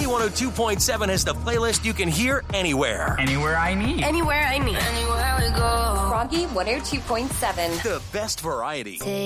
B102.7 has the playlist you can hear anywhere. Anywhere I need. Anywhere I need. Anywhere we go. Froggy 102.7. The best variety.